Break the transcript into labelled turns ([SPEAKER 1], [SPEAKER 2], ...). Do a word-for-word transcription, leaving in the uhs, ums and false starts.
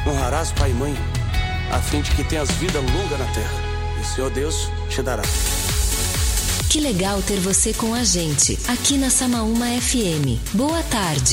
[SPEAKER 1] Honrarás pai e mãe, a fim de que tenhas vida longa na terra. E o Senhor Deus te dará.
[SPEAKER 2] Que legal ter você com a gente, aqui na Samaúma F M. Boa tarde.